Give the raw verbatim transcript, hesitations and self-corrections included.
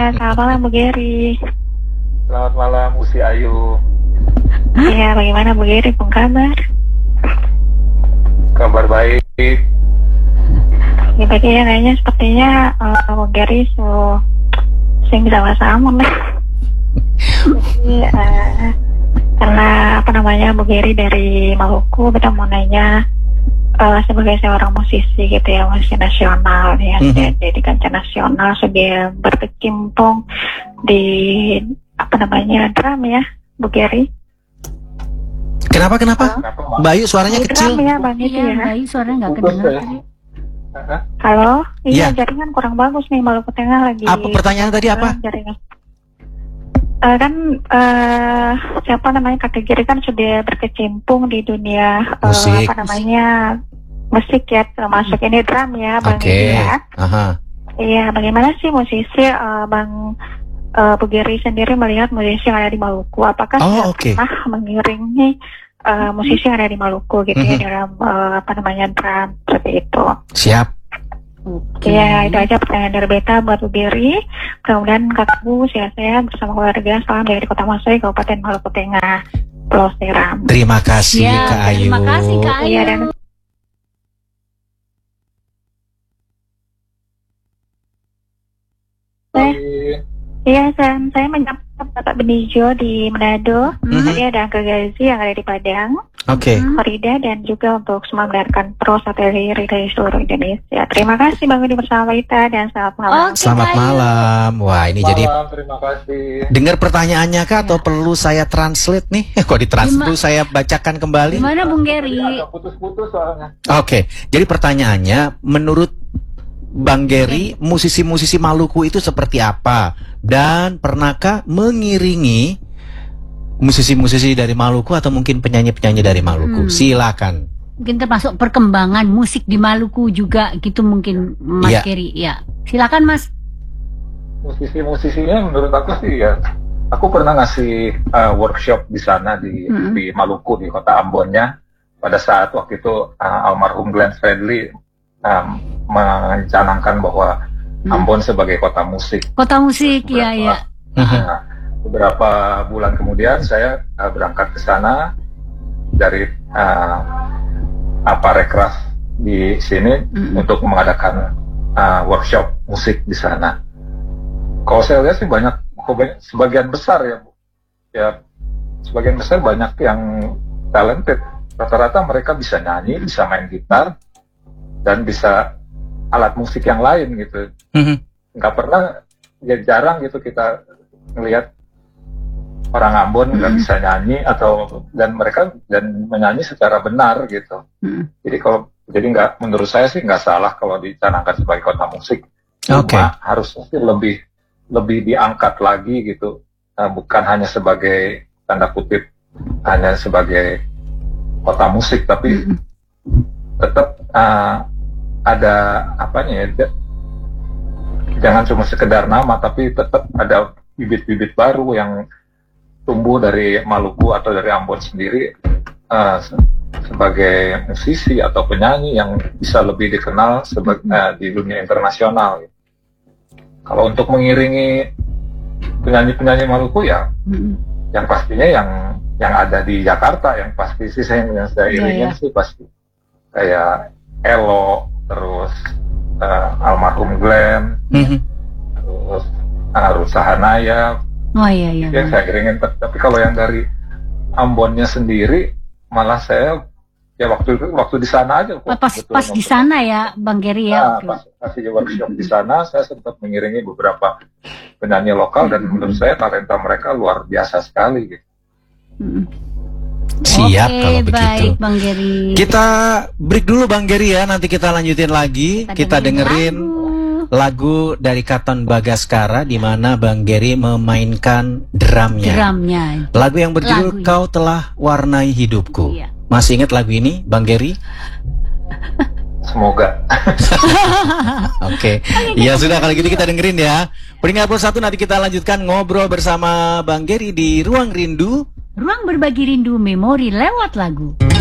Ya, selamat malam Bu Geri. Selamat malam Usi Ayu. Iya, bagaimana Bu Geri, pun kabar? Kabar baik. Ya, bagi yang kayaknya sepertinya uh, Bu Geri so sing sama-sama nih. Jadi, uh, karena apa namanya Bu Geri dari Maluku, kita mau nanya uh, sebagai seorang musisi gitu ya, musisi nasional ya, mm-hmm. jadi kancah nasional sudah berkecimpung di apa namanya drum ya Bu Geri. Kenapa kenapa? Oh. Mbak Ayu suaranya di kecil. Drum ya Bang itu ya. Mbak Ayu suaranya nggak kedengar tadi. Halo, iya ya. Jaringan kurang bagus nih, Maluku Tengah lagi. Apa pertanyaan tadi apa? Jaringan. Uh, kan uh, siapa namanya kakek Geri kan sudah berkecimpung di dunia uh, apa namanya musik ya, termasuk ini drum ya Bang okay. ya. Aha. Iya, bagaimana sih musisi uh, Bang uh, Bu Geri sendiri melihat musisi yang ada di Maluku? Apakah oh, okay. pernah mengiringi uh, musisi yang ada di Maluku gitu mm-hmm. ya dalam uh, apa namanya drum seperti itu? Siap. Iya, okay. Itu aja pertanyaan dari Beta buat Bu Geri. Kemudian kakak Bu, sehat-sehat bersama keluarga. Salam dari Kota Masoi, Kabupaten Maluku Tengah, Pulau Seram. Terima kasih ya, Kak Ayu. Terima kasih Kak Ayu. Iya, dan Iya, saya, saya menyapa Bapak Benijo di Manado. Mm-hmm. Tadi ada Angga Gazi yang ada di Padang. Oke. Okay. Farida dan juga untuk semua mendengarkan Pro Sateli dari seluruh Indonesia. Terima kasih Bang Budi bersama kita dan selamat malam. Okay, selamat Ayu. malam. Wah, ini malam, jadi. Terima kasih. Dengar pertanyaannya Kak atau ya. Perlu saya translate nih? Kok ditranslate dulu saya bacakan kembali? Gimana Bung Geri? Agak putus-putus soalnya. Oke. Okay. Jadi pertanyaannya, menurut Bang Geri, musisi-musisi Maluku itu seperti apa? Dan pernahkah mengiringi musisi-musisi dari Maluku atau mungkin penyanyi-penyanyi dari Maluku? Hmm. Silakan. Mungkin termasuk perkembangan musik di Maluku juga gitu mungkin Mas ya. Geri. Ya, silakan Mas. Musisi-musisinya menurut aku sih ya. Aku pernah ngasih uh, workshop di sana di, hmm. di Maluku di kota Ambonnya. Pada saat waktu itu uh, almarhum Glenn Fredly um, mencanangkan bahwa Ambon sebagai kota musik. Kota musik, iya ya. Nah, beberapa bulan kemudian saya uh, berangkat ke sana dari uh, apa Rekras di sini mm-hmm. untuk mengadakan uh, workshop musik di sana. Kalau saya lihat sih banyak, sebagian besar ya, ya sebagian besar banyak yang talented. Rata-rata mereka bisa nyanyi, bisa main gitar, dan bisa alat musik yang lain gitu. Mm-hmm. Nggak pernah, ya jarang gitu kita ngelihat orang Ambon nggak mm-hmm. bisa nyanyi atau dan mereka dan menyanyi secara benar gitu. Mm-hmm. Jadi kalau jadi nggak, menurut saya sih nggak salah kalau dicanangkan sebagai kota musik. Cuma okay. harusnya sih lebih lebih diangkat lagi gitu, uh, bukan hanya sebagai tanda kutip hanya sebagai kota musik, tapi mm-hmm. tetap uh, ada apanya ya, jangan cuma sekedar nama, tapi tetap ada bibit-bibit baru yang tumbuh dari Maluku atau dari Ambon sendiri uh, sebagai musisi atau penyanyi yang bisa lebih dikenal sebagai, uh, di dunia internasional. Kalau untuk mengiringi penyanyi-penyanyi Maluku ya, hmm. yang pastinya yang yang ada di Jakarta, yang pasti sih saya yang saya iringin yeah, yeah. sih pasti kayak Elo, terus uh, almarhum Glenn, mm-hmm. terus uh, Rusa Hanaya. Oh iya iya. Yang saya iringin, tapi kalau yang dari Ambonnya sendiri, malah saya ya waktu itu waktu di sana aja. Pas pas di sana ya, Bang Geri ya. Nah, pas kasih workshop di sana, saya sempat mengiringi beberapa penyanyi lokal dan mm-hmm. menurut saya talenta mereka luar biasa sekali gitu. Mm-hmm. Siap. Oke, kalau begitu. Baik, Bang Geri. Kita break dulu Bang Geri ya, nanti kita lanjutin lagi. Kita, kita dengerin lagu. lagu dari Katon Bagaskara di mana Bang Geri memainkan drumnya. Drumnya. Lagu yang berjudul lagu Kau Telah Warnai Hidupku. Iya. Masih ingat lagu ini, Bang Geri? Semoga. Oke. Okay. Ya sudah, kalau gitu kita dengerin ya. Peringkat puluh satu nanti kita lanjutkan ngobrol bersama Bang Geri di Ruang Rindu. Ruang berbagi rindu memori lewat lagu.